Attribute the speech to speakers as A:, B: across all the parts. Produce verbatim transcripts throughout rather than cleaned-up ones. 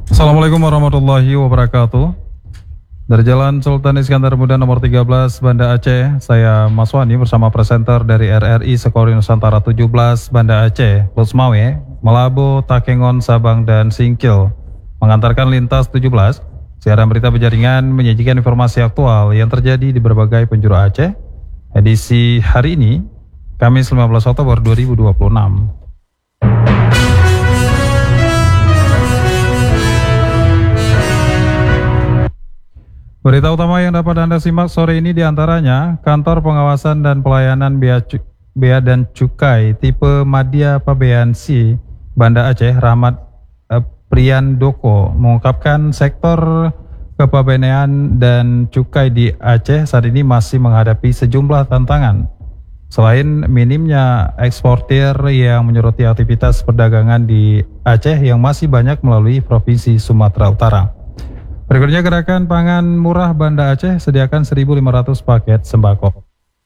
A: Assalamualaikum warahmatullahi wabarakatuh. Dari Jalan Sultan Iskandar Muda nomor tiga belas, Banda Aceh, saya Mas Wani bersama presenter dari R R I Sekori Nusantara tujuh belas, Banda Aceh, Lusmawe, Melabo, Takengon, Sabang, dan Singkil, mengantarkan lintas tujuh belas. Siaran berita berjaringan menyajikan informasi aktual yang terjadi di berbagai penjuru Aceh. Edisi hari ini, Kamis lima belas Oktober dua ribu dua puluh enam. Berita utama yang dapat Anda simak sore ini diantaranya, Kantor Pengawasan dan Pelayanan Bea, Bea dan Cukai tipe Madya Pabean C, Banda Aceh, Rahmat eh, Priyandoko, mengungkapkan sektor kepabeanan dan cukai di Aceh saat ini masih menghadapi sejumlah tantangan. Selain minimnya eksportir yang menyoroti aktivitas perdagangan di Aceh yang masih banyak melalui Provinsi Sumatera Utara. Berikutnya, Gerakan Pangan Murah Banda Aceh sediakan seribu lima ratus paket sembako.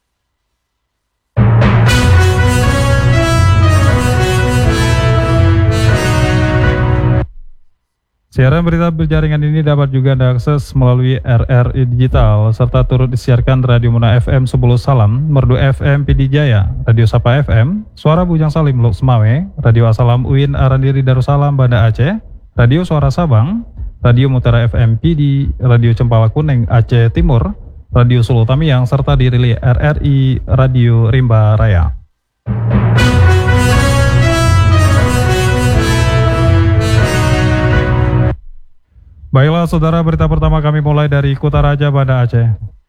A: Siaran berita berjaringan ini dapat juga Anda akses melalui R R I Digital, serta turut disiarkan Radio Muna F M sepuluh Salam, Merdu F M Pidi Jaya, Radio Sapa F M, Suara Bujang Salim Luxmawe, Radio Asalam U I N Arandiri Darussalam Banda Aceh, Radio Suara Sabang, Radio Mutiara F M P D, Radio Cempala Kuning Aceh Timur, Radio Sulu Tamiang, serta dirilis R R I Radio Rimba Raya. Baiklah saudara, berita pertama kami mulai dari Kutaraja, Banda Aceh.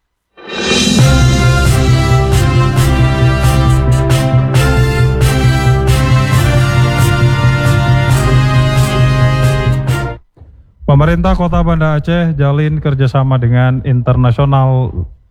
A: Pemerintah Kota Banda Aceh jalin kerjasama dengan International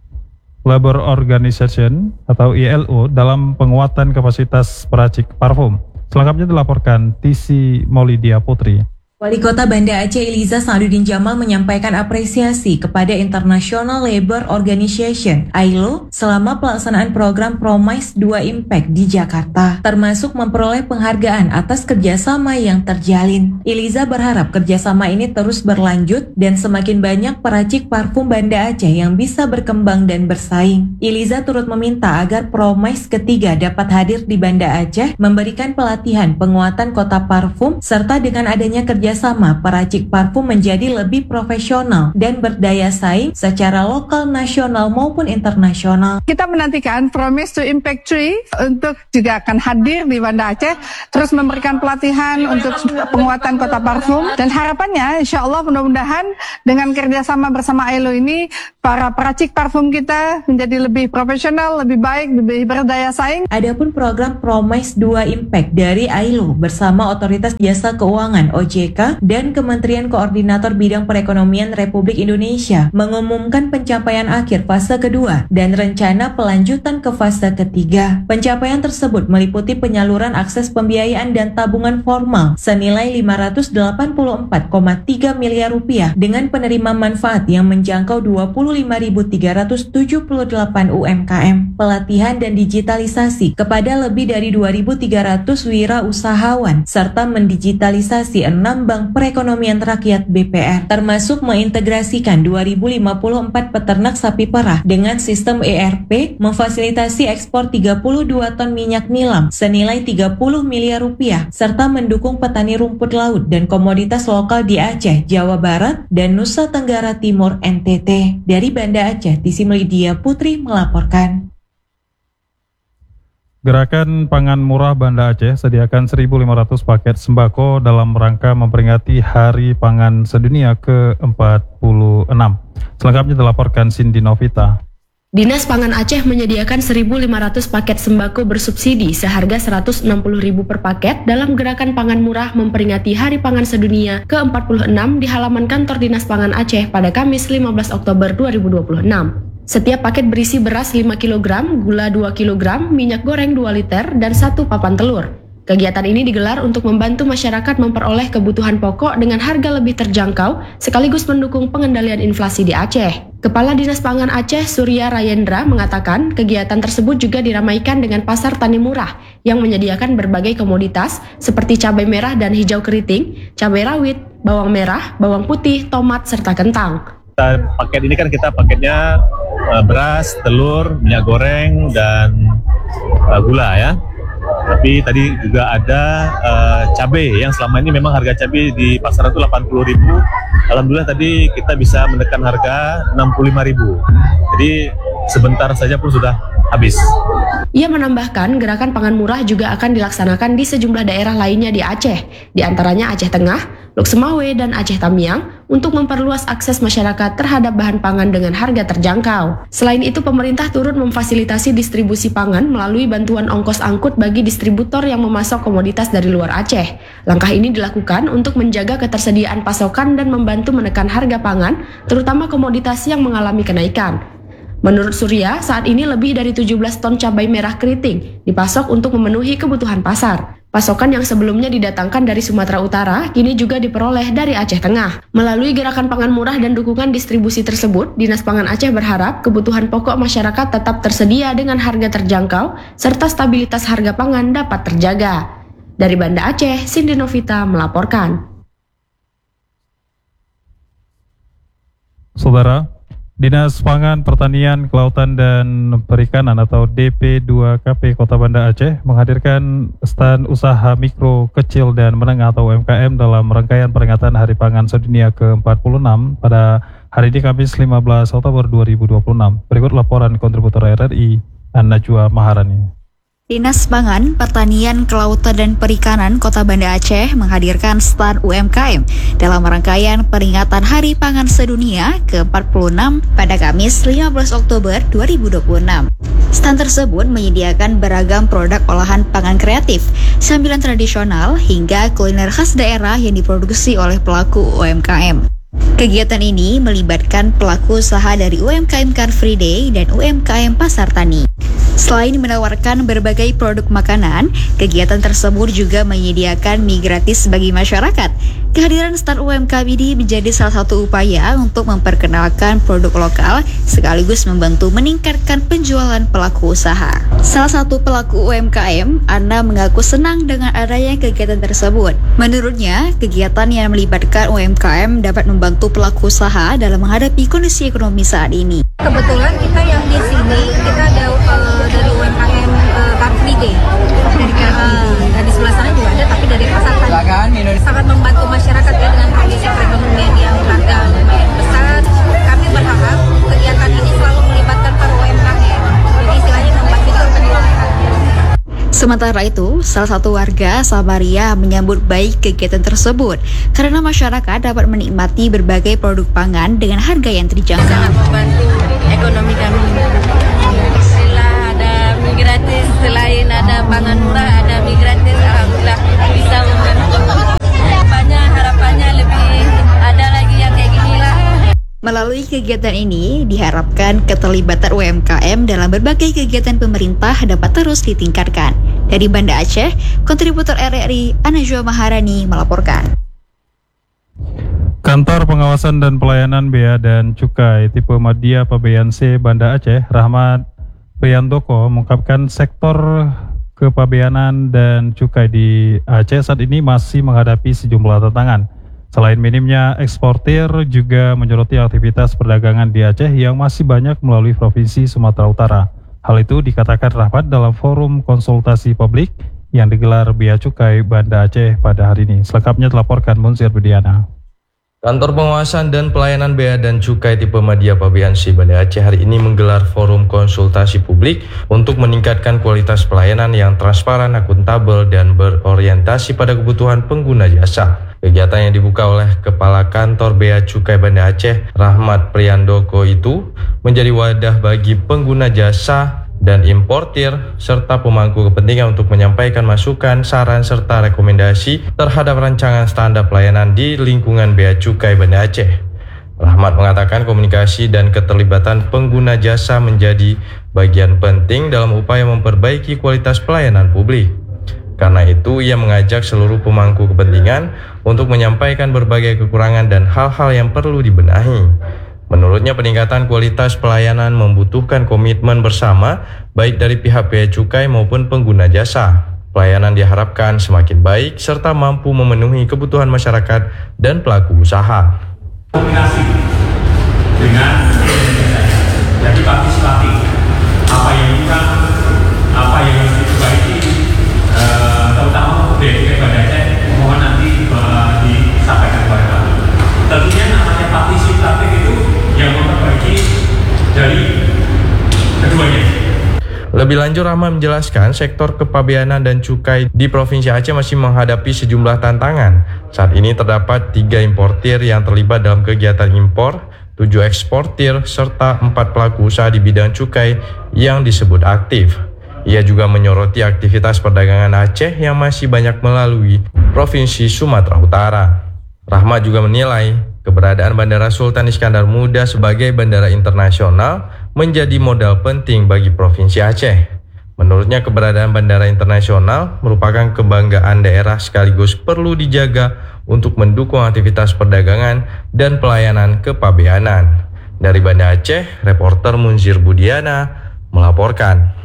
A: Labour Organization atau I L O dalam penguatan kapasitas peracik parfum. Selengkapnya dilaporkan Tisi Maulidia Putri.
B: Wali Kota Banda Aceh Iliza Sa'aduddin Jamal menyampaikan apresiasi kepada International Labour Organization I L O selama pelaksanaan program Promise dua Impact di Jakarta, termasuk memperoleh penghargaan atas kerjasama yang terjalin. Iliza berharap kerjasama ini terus berlanjut dan semakin banyak peracik parfum Banda Aceh yang bisa berkembang dan bersaing. Iliza turut meminta agar Promise ketiga dapat hadir di Banda Aceh, memberikan pelatihan penguatan kota parfum, serta dengan adanya kerja sama peracik parfum menjadi lebih profesional dan berdaya saing secara lokal, nasional maupun internasional.
C: Kita menantikan Promise to Impact tiga untuk juga akan hadir di Banda Aceh, terus memberikan pelatihan untuk penguatan kota parfum, dan harapannya insya Allah mudah-mudahan dengan kerjasama bersama I L O ini para peracik parfum kita menjadi lebih profesional, lebih baik, lebih berdaya saing.
B: Adapun program Promise dua Impact dari I L O bersama Otoritas Jasa Keuangan O J K dan Kementerian Koordinator Bidang Perekonomian Republik Indonesia mengumumkan pencapaian akhir fase kedua dan rencana pelanjutan ke fase ketiga. Pencapaian tersebut meliputi penyaluran akses pembiayaan dan tabungan formal senilai lima ratus delapan puluh empat koma tiga miliar rupiah dengan penerima manfaat yang menjangkau dua puluh lima ribu tiga ratus tujuh puluh delapan U M K M, pelatihan dan digitalisasi kepada lebih dari dua ribu tiga ratus wirausahawan, serta mendigitalisasi enam bank perekonomian rakyat B P R, termasuk mengintegrasikan dua ribu lima puluh empat peternak sapi perah dengan sistem E R P, memfasilitasi ekspor tiga puluh dua ton minyak nilam senilai tiga puluh miliar rupiah, serta mendukung petani rumput laut dan komoditas lokal di Aceh, Jawa Barat, dan Nusa Tenggara Timur N T T. Dari Banda Aceh, Tisi Maulidia Putri melaporkan.
A: Gerakan Pangan Murah Banda Aceh sediakan seribu lima ratus paket sembako dalam rangka memperingati Hari Pangan Sedunia ke empat puluh enam. Selengkapnya dilaporkan Cindy Novita.
D: Dinas Pangan Aceh menyediakan seribu lima ratus paket sembako bersubsidi seharga seratus enam puluh ribu per paket dalam Gerakan Pangan Murah memperingati Hari Pangan Sedunia ke empat puluh enam di halaman kantor Dinas Pangan Aceh pada Kamis lima belas Oktober dua ribu dua puluh enam. Setiap paket berisi beras lima kilogram, gula dua kilogram, minyak goreng dua liter, dan satu papan telur. Kegiatan ini digelar untuk membantu masyarakat memperoleh kebutuhan pokok dengan harga lebih terjangkau, sekaligus mendukung pengendalian inflasi di Aceh. Kepala Dinas Pangan Aceh, Surya Rayendra, mengatakan kegiatan tersebut juga diramaikan dengan pasar tani murah yang menyediakan berbagai komoditas seperti cabai merah dan hijau keriting, cabai rawit, bawang merah, bawang putih, tomat, serta kentang.
E: Kita, paket ini kan kita paketnya uh, beras, telur, minyak goreng, dan uh, gula ya. Tapi tadi juga ada uh, cabai yang selama ini memang harga cabai di pasaran itu delapan puluh ribu. Alhamdulillah tadi kita bisa menekan harga enam puluh lima ribu. Jadi sebentar saja pun sudah habis.
D: Ia menambahkan gerakan pangan murah juga akan dilaksanakan di sejumlah daerah lainnya di Aceh, di antaranya Aceh Tengah, Lok Semawe, dan Aceh Tamiang untuk memperluas akses masyarakat terhadap bahan pangan dengan harga terjangkau. Selain itu, pemerintah turut memfasilitasi distribusi pangan melalui bantuan ongkos angkut bagi distributor yang memasok komoditas dari luar Aceh. Langkah ini dilakukan untuk menjaga ketersediaan pasokan dan membantu menekan harga pangan, terutama komoditas yang mengalami kenaikan. Menurut Surya, saat ini lebih dari tujuh belas ton cabai merah keriting dipasok untuk memenuhi kebutuhan pasar. Pasokan yang sebelumnya didatangkan dari Sumatera Utara kini juga diperoleh dari Aceh Tengah. Melalui gerakan pangan murah dan dukungan distribusi tersebut, Dinas Pangan Aceh berharap kebutuhan pokok masyarakat tetap tersedia dengan harga terjangkau serta stabilitas harga pangan dapat terjaga. Dari Banda Aceh, Cindy Novita melaporkan.
A: Saudara, Dinas Pangan, Pertanian, Kelautan, dan Perikanan atau D P dua K P Kota Banda Aceh menghadirkan stand usaha mikro, kecil, dan menengah atau U M K M dalam rangkaian peringatan Hari Pangan Sedunia ke empat puluh enam pada hari ini Kamis lima belas Oktober dua ribu dua puluh enam. Berikut laporan kontributor R R I, An-Najwa Maharani.
F: Dinas Pangan, Pertanian, Kelautan, dan Perikanan Kota Banda Aceh menghadirkan stand U M K M dalam rangkaian peringatan Hari Pangan Sedunia ke empat puluh enam pada Kamis lima belas Oktober dua ribu dua puluh enam. Stand tersebut menyediakan beragam produk olahan pangan kreatif, sambilan tradisional, hingga kuliner khas daerah yang diproduksi oleh pelaku U M K M. Kegiatan ini melibatkan pelaku usaha dari U M K M Car Free Day dan U M K M Pasar Tani. Selain menawarkan berbagai produk makanan, kegiatan tersebut juga menyediakan mie gratis bagi masyarakat. Kehadiran stand U M K M ini menjadi salah satu upaya untuk memperkenalkan produk lokal sekaligus membantu meningkatkan penjualan pelaku usaha. Salah satu pelaku U M K M, Ana, mengaku senang dengan adanya kegiatan tersebut. Menurutnya, kegiatan yang melibatkan U M K M dapat membantu pelaku usaha dalam menghadapi kondisi ekonomi saat ini.
G: Kebetulan kita yang di sini, kita ada uh, dari U M K M uh, Car Free Day. Dari uh, dari sebelah sana juga ada, tapi dari Pasar Tani. Sangat membantu masyarakat ya, dengan kondisi perekonomian yang harga lumayan besar. Kami berharap kegiatan ini selalu melibatkan para U M K M. Jadi istilahnya memfasilitasi penjualan.
F: Sementara itu, salah satu warga Samaria menyambut baik kegiatan tersebut karena masyarakat dapat menikmati berbagai produk pangan dengan harga yang terjangkau.
G: Sangat membantu ekonomi kami. Alhamdulillah ada mie gratis, selain ada pangan murah, ada mie gratis. Alhamdulillah bisa membantu. Banyak harapannya lebih ada lagi yang kayak gini lah.
F: Melalui kegiatan ini, diharapkan keterlibatan U M K M dalam berbagai kegiatan pemerintah dapat terus ditingkatkan. Dari Banda Aceh, kontributor R R I, An-Najwa Maharani melaporkan.
A: Kantor Pengawasan dan Pelayanan Bea dan Cukai tipe Madya Pabean C Banda Aceh, Rahmat Priandoko, mengungkapkan sektor kepabeanan dan cukai di Aceh saat ini masih menghadapi sejumlah tantangan. Selain minimnya eksportir, juga menyoroti aktivitas perdagangan di Aceh yang masih banyak melalui Provinsi Sumatera Utara. Hal itu dikatakan Rahmat dalam forum konsultasi publik yang digelar Bea Cukai Banda Aceh pada hari ini. Selengkapnya dilaporkan Munsir Budiana.
H: Kantor Pengawasan dan Pelayanan Bea dan Cukai tipe Madya Pabean C Banda Aceh hari ini menggelar forum konsultasi publik untuk meningkatkan kualitas pelayanan yang transparan, akuntabel, dan berorientasi pada kebutuhan pengguna jasa. Kegiatan yang dibuka oleh Kepala Kantor Bea Cukai Banda Aceh, Rahmat Priandoko, itu menjadi wadah bagi pengguna jasa dan importir serta pemangku kepentingan untuk menyampaikan masukan, saran, serta rekomendasi terhadap rancangan standar pelayanan di lingkungan Bea Cukai Banda Aceh. Rahmat mengatakan komunikasi dan keterlibatan pengguna jasa menjadi bagian penting dalam upaya memperbaiki kualitas pelayanan publik. Karena itu, ia mengajak seluruh pemangku kepentingan untuk menyampaikan berbagai kekurangan dan hal-hal yang perlu dibenahi. Menurutnya, peningkatan kualitas pelayanan membutuhkan komitmen bersama, baik dari pihak Bea Cukai maupun pengguna jasa. Pelayanan diharapkan semakin baik serta mampu memenuhi kebutuhan masyarakat dan pelaku usaha.
I: Kombinasi dengan jadi partisipatif, apa yang kurang, apa yang harus diperbaiki, uh, terutama untuk D P Banda Aceh, mohon nanti uh, disampaikan kepada kami. Tentunya namanya partisipatif itu yang memperbaiki dari keduanya.
H: Lebih lanjut, Rahma menjelaskan sektor kepabeanan dan cukai di Provinsi Aceh masih menghadapi sejumlah tantangan. Saat ini terdapat tiga importir yang terlibat dalam kegiatan impor, tujuh eksportir, serta empat pelaku usaha di bidang cukai yang disebut aktif. Ia juga menyoroti aktivitas perdagangan Aceh yang masih banyak melalui Provinsi Sumatera Utara. Rahma juga menilai keberadaan Bandara Sultan Iskandar Muda sebagai bandara internasional menjadi modal penting bagi Provinsi Aceh. Menurutnya, keberadaan bandara internasional merupakan kebanggaan daerah sekaligus perlu dijaga untuk mendukung aktivitas perdagangan dan pelayanan kepabeanan. Dari Banda Aceh, reporter Munzir Budiana melaporkan.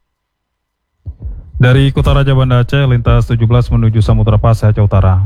A: Dari Kota Raja Banda Aceh, lintas tujuh belas menuju Samudra Pasai, Aceh Utara.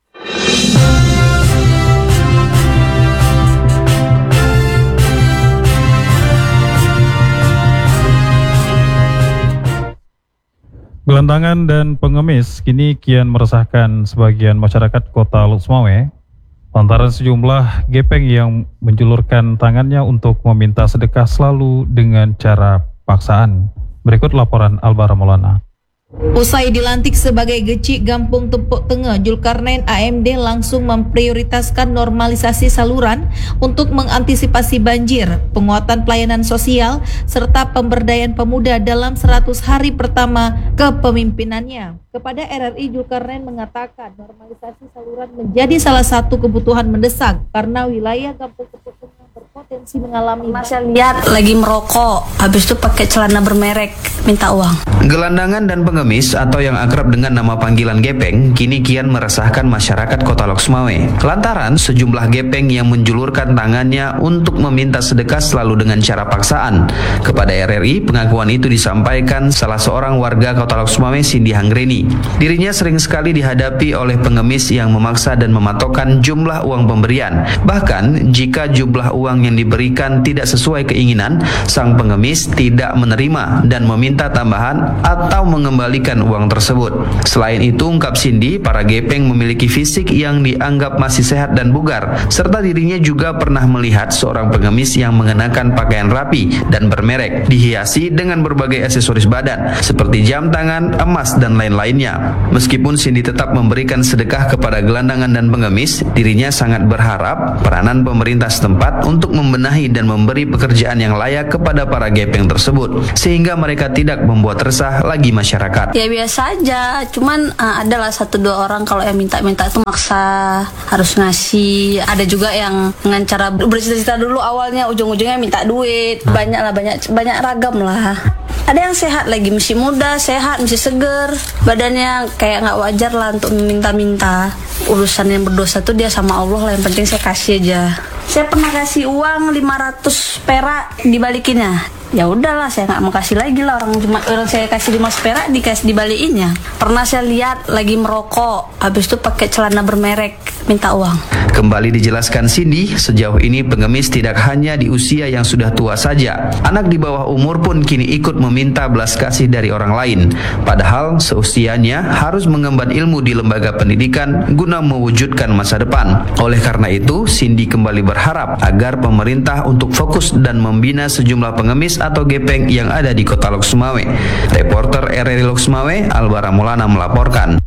A: Gelandangan dan pengemis kini kian meresahkan sebagian masyarakat Kota Loksmawe lantaran sejumlah gepeng yang menjulurkan tangannya untuk meminta sedekah selalu dengan cara paksaan. Berikut laporan Albara Maulana.
J: Usai dilantik sebagai Gecik Gampung Tepuk Tengah, Zulkarnain A M D langsung memprioritaskan normalisasi saluran untuk mengantisipasi banjir, penguatan pelayanan sosial, serta pemberdayaan pemuda dalam seratus hari pertama kepemimpinannya. Kepada R R I, Zulkarnain mengatakan normalisasi saluran menjadi salah satu kebutuhan mendesak karena wilayah Gampung Tepuk Tengah berpotensi mengalami.
G: Masih lihat lagi merokok, habis itu pakai celana bermerek, minta uang.
K: Gelandangan dan pengemis atau yang akrab dengan nama panggilan gepeng kini kian meresahkan masyarakat Kota Loksmawe lantaran sejumlah gepeng yang menjulurkan tangannya untuk meminta sedekah selalu dengan cara paksaan. Kepada R R I, pengakuan itu disampaikan salah seorang warga Kota Loksmawe, Cindy Hanggreni. Dirinya sering sekali dihadapi oleh pengemis yang memaksa dan mematokkan jumlah uang pemberian. Bahkan jika jumlah uang yang diberikan tidak sesuai keinginan, sang pengemis tidak menerima dan meminta tambahan atau mengembalikan uang tersebut. Selain itu, ungkap Cindy, para gepeng memiliki fisik yang dianggap masih sehat dan bugar, serta dirinya juga pernah melihat seorang pengemis yang mengenakan pakaian rapi dan bermerek, dihiasi dengan berbagai aksesoris badan seperti jam tangan, emas, dan lain-lainnya. Meskipun Cindy tetap memberikan sedekah kepada gelandangan dan pengemis, dirinya sangat berharap peranan pemerintah setempat untuk membenahi dan memberi pekerjaan yang layak kepada para gepeng tersebut, sehingga mereka tidak membuat resah lagi masyarakat.
G: Ya biasa aja, cuman uh, adalah satu dua orang kalau yang minta-minta itu maksa harus ngasih. Ada juga yang dengan cara bercita-cita dulu awalnya, ujung-ujungnya minta duit. Banyak lah, banyak banyak ragam lah. Ada yang sehat lagi, masih muda, sehat, masih seger, badannya kayak nggak wajar lah untuk meminta-minta. Urusan yang berdosa tuh dia sama Allah lah, yang penting saya kasih aja. Saya pernah kasih uang lima ratus perak, dibalikinnya. Ya udahlah, saya nggak mau kasih lagi lah, orang cuma orang saya kasih lima ratus perak dikasih dibalikinnya. Pernah saya lihat lagi merokok, habis itu pakai celana bermerek, minta uang.
K: Kembali dijelaskan Cindy, sejauh ini pengemis tidak hanya di usia yang sudah tua saja. Anak di bawah umur pun kini ikut meminta belas kasih dari orang lain. Padahal seusianya harus mengemban ilmu di lembaga pendidikan guna mewujudkan masa depan. Oleh karena itu, Cindy kembali berharap agar pemerintah untuk fokus dan membina sejumlah pengemis atau gepeng yang ada di Kota Loksmawe. Reporter R R I Loksmawe, Albara Maulana melaporkan.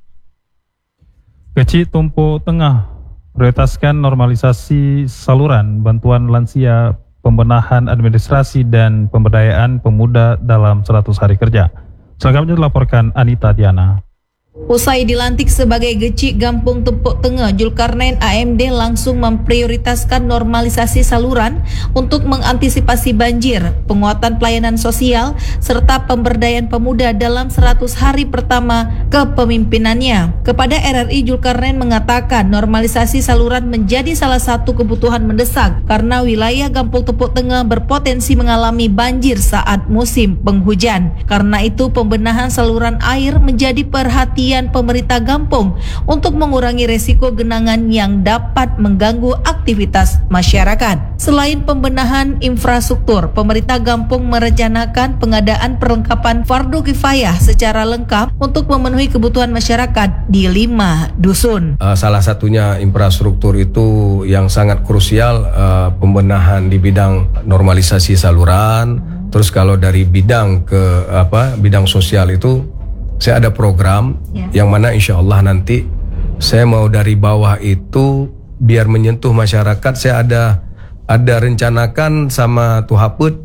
A: Gecik Tumpu Tengah prioritaskan normalisasi saluran bantuan lansia, pembenahan administrasi, dan pemberdayaan pemuda dalam seratus hari kerja. Selengkapnya dilaporkan Anita Diana.
J: Usai dilantik sebagai Gecik Gampung Tepuk Tengah, Zulkarnain A M D langsung memprioritaskan normalisasi saluran untuk mengantisipasi banjir, penguatan pelayanan sosial, serta pemberdayaan pemuda dalam seratus hari pertama kepemimpinannya. Kepada R R I, Zulkarnain mengatakan normalisasi saluran menjadi salah satu kebutuhan mendesak karena wilayah Gampung Tepuk Tengah berpotensi mengalami banjir saat musim penghujan. Karena itu, pembenahan saluran air menjadi perhatian pemerintah Gampung untuk mengurangi resiko genangan yang dapat mengganggu aktivitas masyarakat. Selain pembenahan infrastruktur, pemerintah Gampung merencanakan pengadaan perlengkapan fardu kifayah secara lengkap untuk memenuhi kebutuhan masyarakat di lima dusun.
L: Uh, salah satunya infrastruktur itu yang sangat krusial, uh, pembenahan di bidang normalisasi saluran. Terus kalau dari bidang ke apa bidang sosial itu saya ada program ya, yang mana insya Allah nanti saya mau dari bawah itu biar menyentuh masyarakat. Saya ada ada rencanakan sama Tuhaput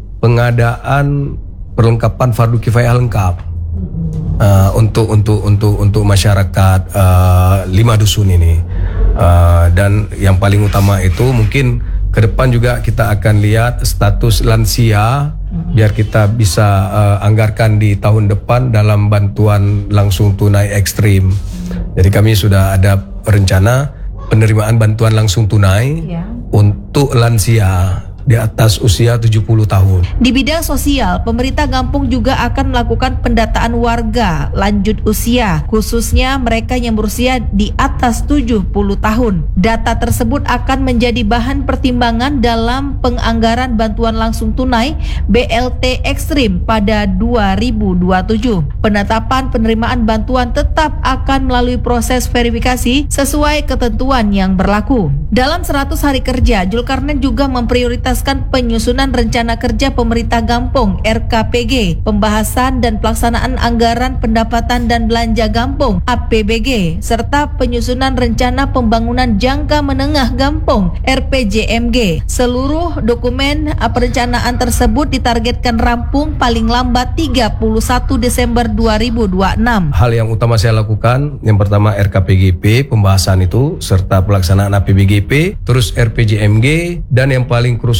L: pengadaan perlengkapan fardu kifayah lengkap uh, untuk untuk untuk untuk masyarakat uh, lima dusun ini. Uh, dan yang paling utama itu mungkin ke depan juga kita akan lihat status lansia biar kita bisa uh, anggarkan di tahun depan dalam bantuan langsung tunai ekstrim. Jadi kami sudah ada rencana penerimaan bantuan langsung tunai ya, untuk lansia di atas usia tujuh puluh tahun.
J: Di bidang sosial, pemerintah Gampung juga akan melakukan pendataan warga lanjut usia, khususnya mereka yang berusia di atas tujuh puluh tahun. Data tersebut akan menjadi bahan pertimbangan dalam penganggaran bantuan langsung tunai B L T ekstrim pada dua ribu dua puluh tujuh. Penetapan penerimaan bantuan tetap akan melalui proses verifikasi sesuai ketentuan yang berlaku. Dalam seratus hari kerja, Zulkarnain juga memprioritaskan penyusunan rencana kerja pemerintah Gampung R K P G, pembahasan dan pelaksanaan anggaran pendapatan dan belanja Gampung A P B G, serta penyusunan rencana pembangunan jangka menengah Gampung R P J M G. Seluruh dokumen perencanaan tersebut ditargetkan rampung paling lambat tiga puluh satu Desember dua ribu dua puluh enam.
L: Hal yang utama saya lakukan, yang pertama R K P G P, pembahasan itu, serta pelaksanaan A P B G P, terus R P J M G, dan yang paling krusial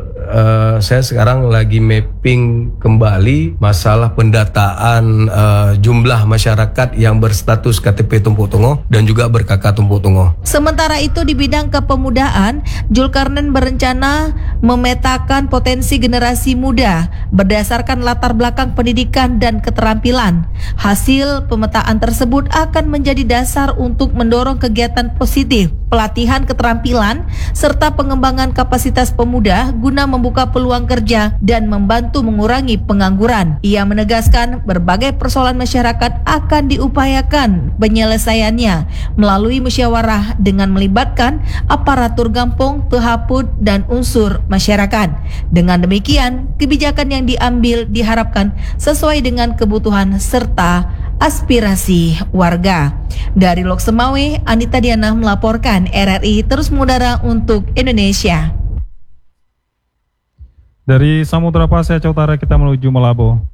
L: Uh, saya sekarang lagi mapping kembali masalah pendataan uh, jumlah masyarakat yang berstatus K T P Tumpuk Tengah dan juga ber-K K Tumpuk Tengah.
J: Sementara itu di bidang kepemudaan, Zulkarnain berencana memetakan potensi generasi muda berdasarkan latar belakang pendidikan dan keterampilan. Hasil pemetaan tersebut akan menjadi dasar untuk mendorong kegiatan positif, pelatihan keterampilan, serta pengembangan kapasitas pemuda guna membuka peluang kerja dan membantu mengurangi pengangguran. Ia menegaskan berbagai persoalan masyarakat akan diupayakan penyelesaiannya melalui musyawarah dengan melibatkan aparatur Gampung, Tuhaput, dan unsur masyarakat. Dengan demikian, kebijakan yang diambil diharapkan sesuai dengan kebutuhan serta aspirasi warga. Dari Lok Semawe, Anita Diana melaporkan. R R I terus mengudara untuk Indonesia.
A: Dari Samudra Pasca Utara kita menuju Malabo.